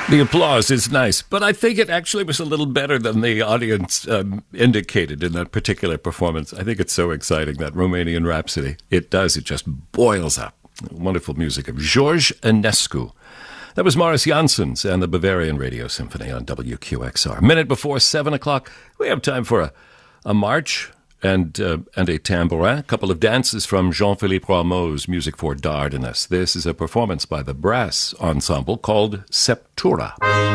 The applause is nice, but I think it actually was a little better than the audience indicated in that particular performance. I think it's so exciting, that Romanian Rhapsody. It just boils up. Wonderful music of George Enescu. That was Morris Janssens and the Bavarian Radio Symphony on WQXR. Minute before 7 o'clock, we have time for a march and a tambourin, a couple of dances from Jean-Philippe Rameau's Music for Dardanus. This is a performance by the brass ensemble called Septura.